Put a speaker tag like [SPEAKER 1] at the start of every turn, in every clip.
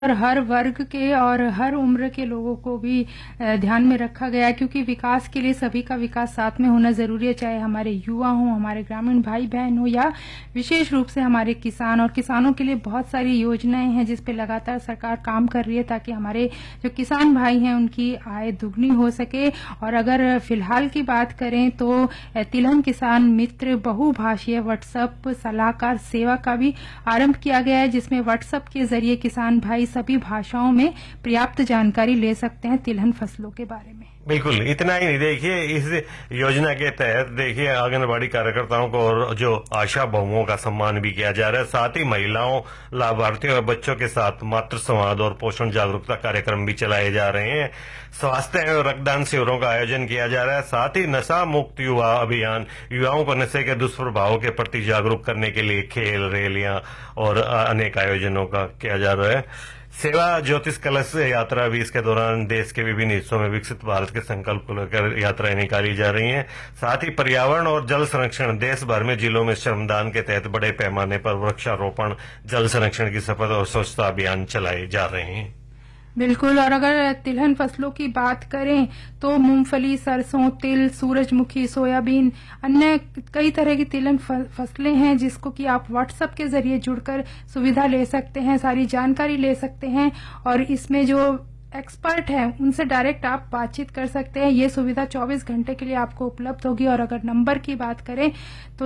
[SPEAKER 1] और हर वर्ग के और हर उम्र के लोगों को भी ध्यान में रखा गया है, क्योंकि विकास के लिए सभी का विकास साथ में होना जरूरी है, चाहे हमारे युवा हों, हमारे ग्रामीण भाई बहन हो या विशेष रूप से हमारे किसान। और किसानों के लिए बहुत सारी योजनाएं हैं जिस पे लगातार सरकार काम कर रही है ताकि हमारे जो किसान भाई हैं उनकी आय दुगनी हो सके। और अगर फिलहाल की बात करें तो तिलहन किसान मित्र बहुभाषीय व्हाट्सएप सलाहकार सेवा का भी आरंभ किया गया है, जिसमें व्हाट्सएप के जरिए किसान भाई सभी भाषाओं में पर्याप्त जानकारी ले सकते हैं तिलहन फसलों के बारे में।
[SPEAKER 2] बिल्कुल, इतना ही नहीं, देखिए इस योजना के तहत देखिए आंगनबाड़ी कार्यकर्ताओं को और जो आशा बहुओं का सम्मान भी किया जा रहा है। साथ ही महिलाओं, लाभार्थियों और बच्चों के साथ मातृ संवाद और पोषण जागरूकता कार्यक्रम भी चलाए जा रहे हैं। स्वास्थ्य और रक्तदान शिविरों का आयोजन किया जा रहा है। साथ ही नशा मुक्त युवा अभियान, युवाओं को नशे के दुष्प्रभावों के प्रति जागरूक करने के लिए खेल, रैलियां और अनेक आयोजनों का किया जा रहा है। सेवा ज्योतिष कलश यात्रा भी इसके दौरान देश के विभिन्न हिस्सों में विकसित भारत के संकल्प को लेकर यात्राएं निकाली जा रही हैं। साथ ही पर्यावरण और जल संरक्षण, देश भर में जिलों में श्रमदान के तहत बड़े पैमाने पर वृक्षारोपण, जल संरक्षण की शपथ और स्वच्छता अभियान चलाए जा रहे हैं।
[SPEAKER 1] बिल्कुल। और अगर तिलहन फसलों की बात करें तो मूंगफली, सरसों, तिल, सूरजमुखी, सोयाबीन, अन्य कई तरह की तिलहन फसलें हैं जिसको कि आप व्हाट्सएप के जरिए जुड़कर सुविधा ले सकते हैं, सारी जानकारी ले सकते हैं। और इसमें जो एक्सपर्ट हैं उनसे डायरेक्ट आप बातचीत कर सकते हैं। ये सुविधा 24 घंटे के लिए आपको उपलब्ध होगी। और अगर नंबर की बात करें तो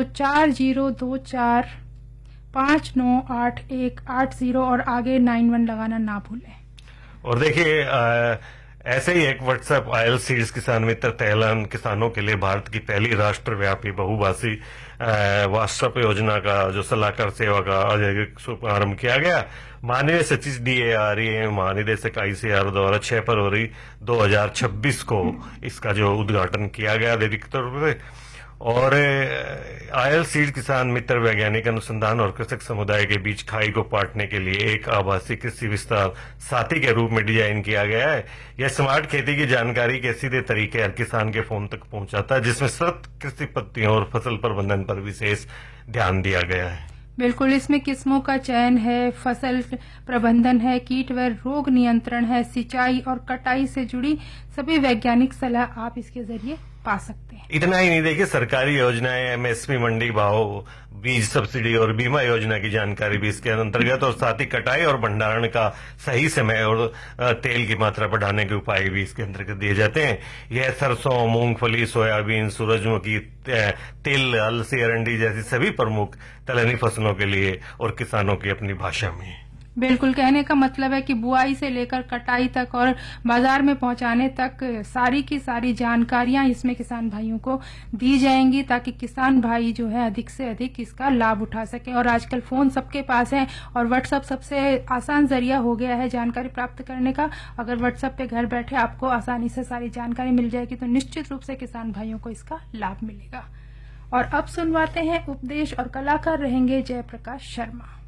[SPEAKER 1] 4024598180 और आगे 91 लगाना ना भूलें।
[SPEAKER 2] और देखिए ऐसे ही एक व्हाट्सएप आयल सीड्स किसान मित्र तिलहन किसानों के लिए भारत की पहली राष्ट्रव्यापी बहुभाषी व्हाट्सएप योजना का जो सलाहकार सेवा का शुभारंभ किया गया। माननीय सचिव DARE महानिदेशक ICR द्वारा 6 फरवरी 2026 को इसका जो उद्घाटन किया गया अधिकृत रूप से। और आयल सीड किसान मित्र वैज्ञानिक अनुसंधान और कृषक समुदाय के बीच खाई को पाटने के लिए एक आभासी कृषि विस्तार साथी के रूप में डिजाइन किया गया है। यह स्मार्ट खेती की जानकारी के सीधे तरीके हर किसान के फोन तक पहुंचाता है, जिसमें सतत कृषि पत्तियों और फसल प्रबंधन पर विशेष ध्यान दिया गया है।
[SPEAKER 1] बिल्कुल, इसमें किस्मों का चयन है, फसल प्रबंधन है, कीट व रोग नियंत्रण है, सिंचाई और कटाई से जुड़ी सभी वैज्ञानिक सलाह आप इसके जरिए पा सकते हैं।
[SPEAKER 2] इतना ही नहीं, देखिए सरकारी योजनाएं, MSP मंडी भाव, बीज सब्सिडी और बीमा योजना की जानकारी भी इसके अंतर्गत। और साथ ही कटाई और भंडारण का सही समय और तेल की मात्रा बढ़ाने के उपाय भी इसके अंतर्गत दिए जाते हैं। यह सरसों, मूंगफली, सोयाबीन, सूरजमुखी, तिल, अलसी, अरंडी जैसी सभी प्रमुख तिलहनी फसलों के लिए और किसानों की अपनी भाषा में।
[SPEAKER 1] बिल्कुल, कहने का मतलब है कि बुआई से लेकर कटाई तक और बाजार में पहुंचाने तक सारी की सारी जानकारियां इसमें किसान भाइयों को दी जाएंगी ताकि किसान भाई जो है अधिक से अधिक इसका लाभ उठा सकें। और आजकल फोन सबके पास है और व्हाट्सएप सबसे आसान जरिया हो गया है जानकारी प्राप्त करने का। अगर व्हाट्सएप पे घर बैठे आपको आसानी से सारी जानकारी मिल जाएगी तो निश्चित रूप से किसान भाइयों को इसका लाभ मिलेगा। और अब सुनवाते हैं उपदेश और कलाकार रहेंगे जयप्रकाश शर्मा।